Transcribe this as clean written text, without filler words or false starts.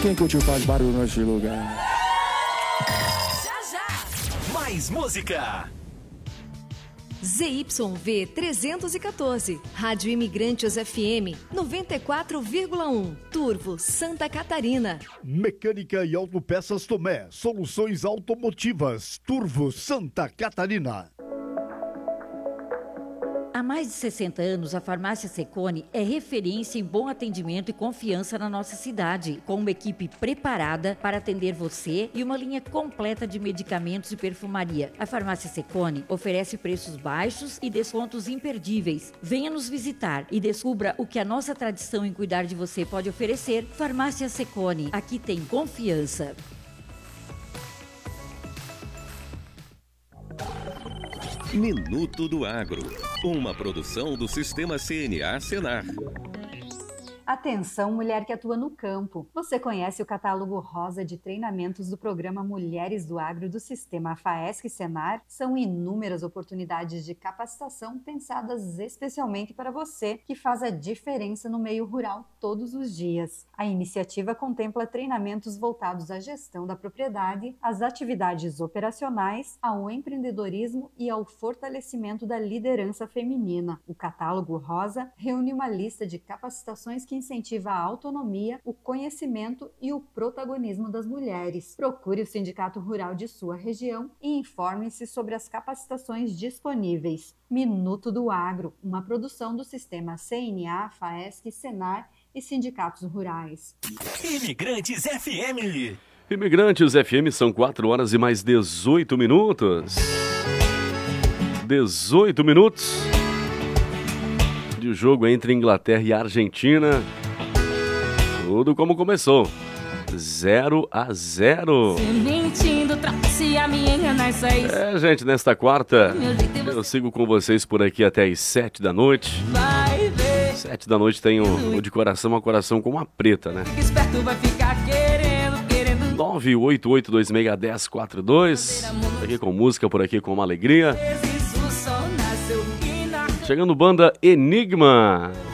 Quem curtiu faz barulho neste lugar. Já, já. Mais música. ZYV 314, Rádio Imigrantes FM 94,1, Turvo, Santa Catarina. Mecânica e Autopeças Tomé, soluções automotivas, Turvo, Santa Catarina. Há mais de 60 anos, a Farmácia Secone é referência em bom atendimento e confiança na nossa cidade, com uma equipe preparada para atender você e uma linha completa de medicamentos e perfumaria. A Farmácia Secone oferece preços baixos e descontos imperdíveis. Venha nos visitar e descubra o que a nossa tradição em cuidar de você pode oferecer. Farmácia Secone, aqui tem confiança. Minuto do Agro, uma produção do Sistema CNA Senar. Atenção, mulher que atua no campo. Você conhece o catálogo rosa de treinamentos do programa Mulheres do Agro do Sistema FAESC Senar? São inúmeras oportunidades de capacitação pensadas especialmente para você, que faz a diferença no meio rural todos os dias. A iniciativa contempla treinamentos voltados à gestão da propriedade, às atividades operacionais, ao empreendedorismo e ao fortalecimento da liderança feminina. O catálogo rosa reúne uma lista de capacitações que incentiva a autonomia, o conhecimento e o protagonismo das mulheres. Procure o Sindicato Rural de sua região e informe-se sobre as capacitações disponíveis. Minuto do Agro, uma produção do Sistema CNA, FAESC, Senar e Sindicatos Rurais. Imigrantes FM. Imigrantes FM, são 4 horas e mais 18 minutos. 18 minutos de jogo entre Inglaterra e Argentina. Tudo como começou. 0-0. Gente, nesta quarta eu sigo com vocês por aqui até as 7 da noite. 7 da noite tem o de coração a coração com uma preta, né? 988261042. Aqui com música, por aqui com uma alegria. Chegando banda Enigma.